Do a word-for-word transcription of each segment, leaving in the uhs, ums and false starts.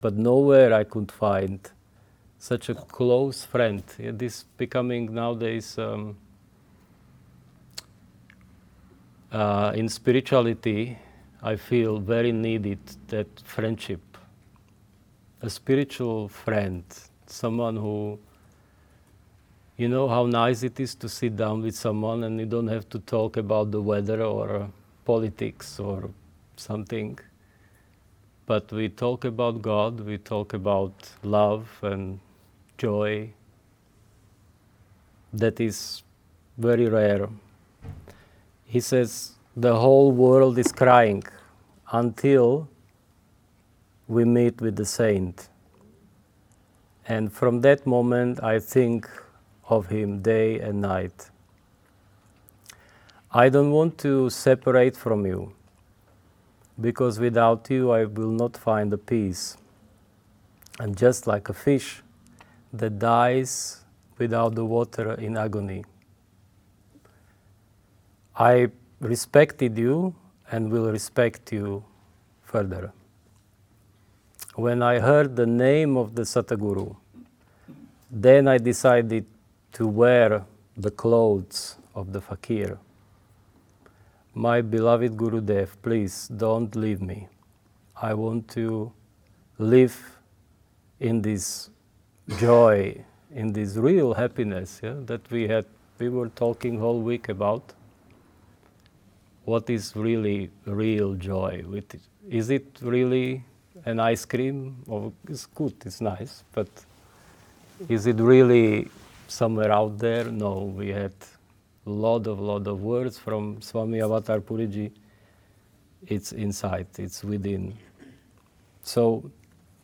but nowhere I could find such a close friend. Yeah, this becoming nowadays um, uh, in spirituality, I feel very needed that friendship, a spiritual friend, someone who, you know how nice it is to sit down with someone and you don't have to talk about the weather or uh, politics or something, but we talk about God, we talk about love and joy. That is very rare. He says the whole world is crying until we meet with the saint. And from that moment I think of him day and night. I don't want to separate from you, because without you I will not find the peace. I'm just like a fish that dies without the water in agony. I respected you and will respect you further. When I heard the name of the Sataguru, then I decided to wear the clothes of the fakir. My beloved Gurudev, please don't leave me. I want to live in this joy, in this real happiness, yeah, that we had. We were talking whole week about. What is really real joy? With it? Is it really an ice cream? Oh, it's good, it's nice, but is it really somewhere out there? No, we had a lot of, lot of words from Swami Avatar Puriji. It's inside, it's within. So,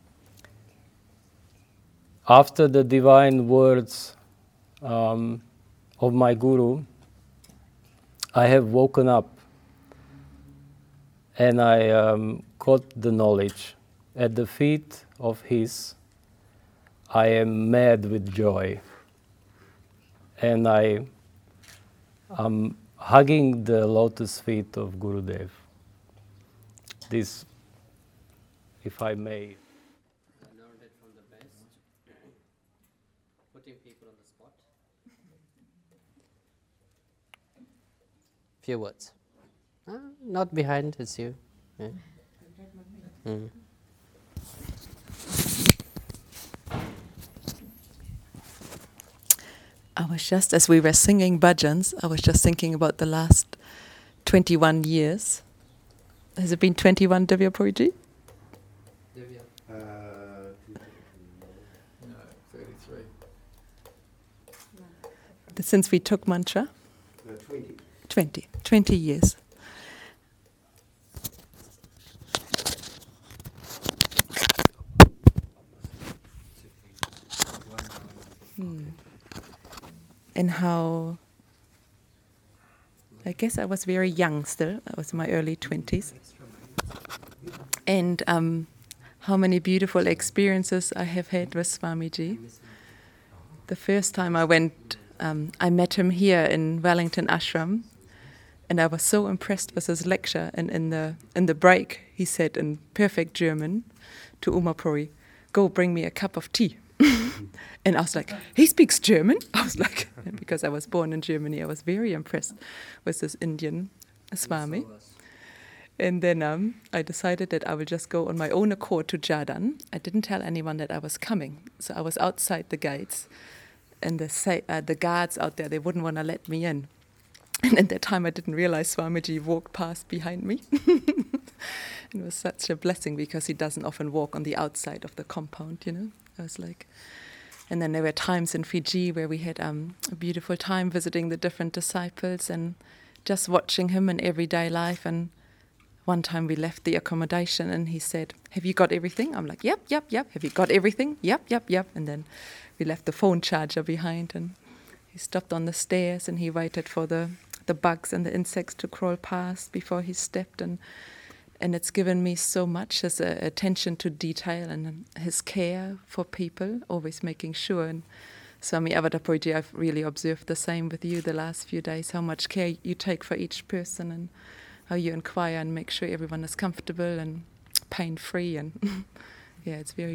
after the divine words um, of my Guru, I have woken up and I um, caught the knowledge. At the feet of his, I am mad with joy. And I am hugging the lotus feet of Gurudev. This, if I may. I learned it from the best. Putting people on the spot. Few words. Uh, not behind, it's you. Yeah. Mm. I was just, as we were singing bhajans, I was just thinking about the last twenty-one years. Has it been twenty-one, Divya Puriji? Divya. Uh, no, thirty-three. Since we took mantra? No, twenty. twenty. twenty years. Hmm. And how, I guess I was very young still, I was in my early twenties. And um, how many beautiful experiences I have had with Swamiji. The first time I went, um, I met him here in Wellington Ashram, and I was so impressed with his lecture. And in the in the break, he said in perfect German to Umapuri, "Go bring me a cup of tea." And I was like, he speaks German? I was like, because I was born in Germany, I was very impressed with this Indian Swami. And then um, I decided that I will just go on my own accord to Jhardan. I didn't tell anyone that I was coming. So I was outside the gates, and the, sa- uh, the guards out there, they wouldn't want to let me in. And at that time I didn't realize Swamiji walked past behind me. It was such a blessing, because he doesn't often walk on the outside of the compound, you know. I was like, and then there were times in Fiji where we had um, a beautiful time visiting the different disciples and just watching him in everyday life. And one time we left the accommodation and he said, "Have you got everything?" I'm like, "Yep, yep, yep." "Have you got everything?" "Yep, yep, yep." And then we left the phone charger behind, and he stopped on the stairs and he waited for the, the bugs and the insects to crawl past before he stepped. And And it's given me so much, his uh, attention to detail and his care for people, always making sure. And Swami Avatar Puriji, I've really observed the same with you the last few days, how much care you take for each person and how you inquire and make sure everyone is comfortable and pain-free. And yeah, it's very